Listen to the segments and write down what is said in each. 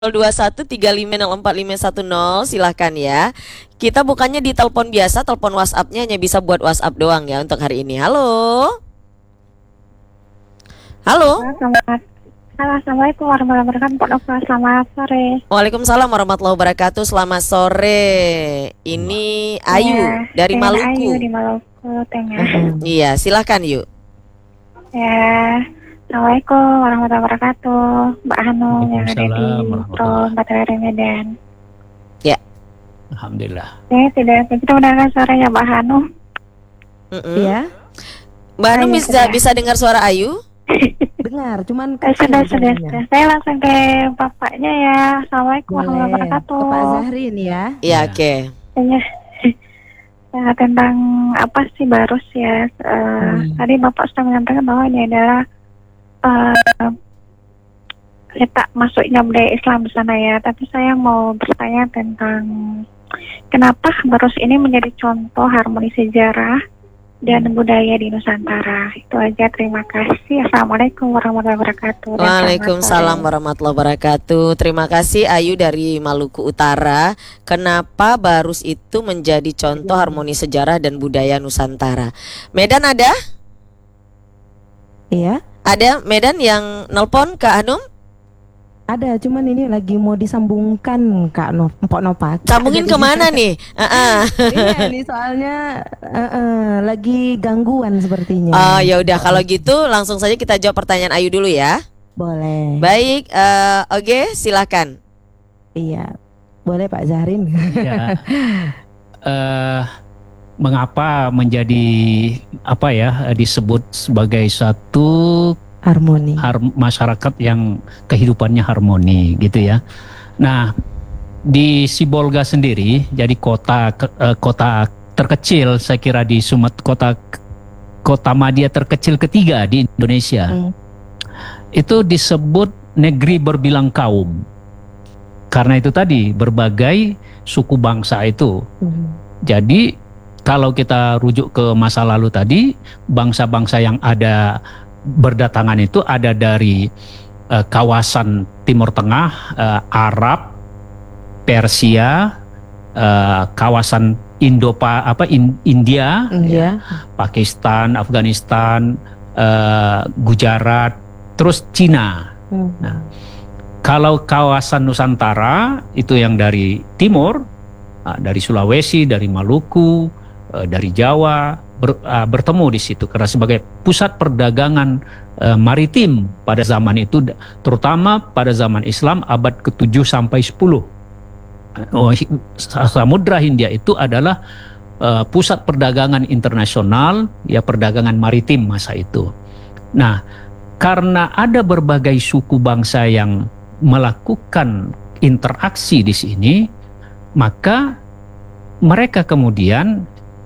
02135045510 silahkan ya. Kita bukannya di telepon biasa, telepon WhatsApp-nya hanya bisa buat WhatsApp doang ya untuk hari ini. Halo. Halo. Assalamualaikum warahmatullahi wabarakatuh. Selamat sore. Waalaikumsalam warahmatullahi wabarakatuh. Selamat sore. Ini Ayu dari Maluku. Ayu di Maluku Tengah. Iya, silahkan yuk. Ya. Assalamualaikum warahmatullahi wabarakatuh. Mbak Hanum yang ada di Pro Baterai Medan. Ya. Alhamdulillah. Tidak kita mendengar suaranya Mbak Hanum. Iya. Mbak Hanum bisa dengar suara Ayu? Dengar, cuman sudah. Saya langsung ke bapaknya ya. Assalamualaikum warahmatullahi wabarakatuh. Ke Pak Zahri ini ya. Iya, oke. Tentang apa sih Barus ya? Tadi Bapak sudah menyampaikan bahwa ini adalah letak masuknya budaya Islam di sana ya. Tapi saya mau bertanya tentang kenapa Barus ini menjadi contoh harmoni sejarah dan budaya di Nusantara. Itu aja, terima kasih. Assalamualaikum warahmatullahi wabarakatuh. Waalaikumsalam warahmatullahi wabarakatuh. Terima kasih Ayu dari Maluku Utara. Kenapa Barus itu menjadi contoh harmoni sejarah dan budaya Nusantara? Medan ada? Iya. Ada Medan yang nelpon Kak Hanum? Ada, cuman ini lagi mau disambungkan Kak Mpok Nopak. Sambungin kemana nih? Iya, ini soalnya lagi gangguan sepertinya. Oh ya udah, kalau gitu langsung saja kita jawab pertanyaan Ayu dulu ya. Boleh. Baik, oke, silakan. Iya, boleh Pak Zahrin. Ya. Mengapa menjadi disebut sebagai satu harmoni masyarakat yang kehidupannya harmoni gitu ya. Nah, di Sibolga sendiri jadi kota terkecil, saya kira di kota madya terkecil ketiga di Indonesia. Itu disebut negeri berbilang kaum. Karena itu tadi berbagai suku bangsa itu. Jadi kalau kita rujuk ke masa lalu tadi, bangsa-bangsa yang ada berdatangan itu ada dari kawasan Timur Tengah, Arab, Persia, kawasan India, ya, Pakistan, Afghanistan, Gujarat, terus Cina. Nah, kalau kawasan Nusantara itu yang dari timur, dari Sulawesi, dari Maluku, dari Jawa, bertemu di situ karena sebagai pusat perdagangan maritim pada zaman itu, terutama pada zaman Islam abad ke-7 sampai 10. Samudra Hindia itu adalah pusat perdagangan internasional, ya, perdagangan maritim masa itu. Nah, karena ada berbagai suku bangsa yang melakukan interaksi di sini, maka mereka kemudian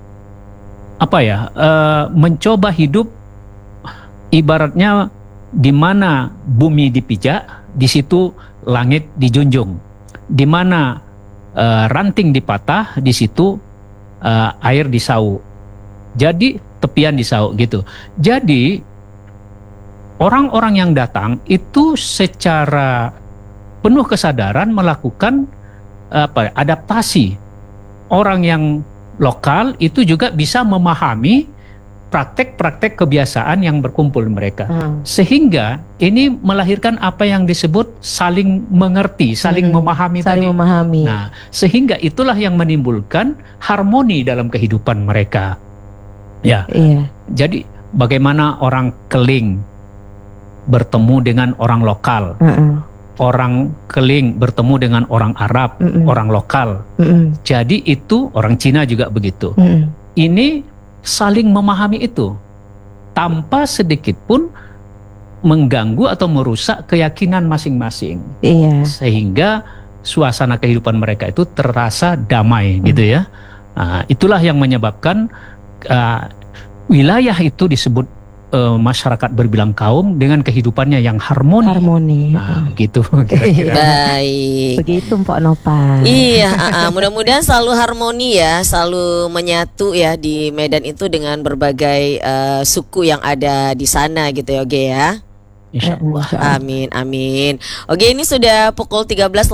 mencoba hidup ibaratnya di mana bumi dipijak, di situ langit dijunjung. Di mana ranting dipatah, di situ air disauk. Jadi tepian disauk gitu. Jadi orang-orang yang datang itu secara penuh kesadaran melakukan adaptasi. Orang yang lokal itu juga bisa memahami praktek-praktek kebiasaan yang berkumpul mereka. Sehingga ini melahirkan apa yang disebut saling mengerti, saling memahami tadi. Nah, sehingga itulah yang menimbulkan harmoni dalam kehidupan mereka. Ya. Iya. Jadi bagaimana orang Keling bertemu dengan orang lokal. Orang Keling bertemu dengan orang Arab, orang lokal. Jadi itu orang Cina juga begitu. Ini saling memahami itu tanpa sedikit pun mengganggu atau merusak keyakinan masing-masing. Sehingga suasana kehidupan mereka itu terasa damai gitu ya. Nah, itulah yang menyebabkan wilayah itu disebut masyarakat berbilang kaum dengan kehidupannya yang harmoni. Nah, gitu kira-kira. Baik. Begitu Mpok Nopal. Iya, mudah-mudahan selalu harmoni ya, selalu menyatu ya di Medan itu dengan berbagai suku yang ada di sana gitu ya, Oge ya. insya Allah. Insya Allah. Amin, amin. Oke, ini sudah pukul 13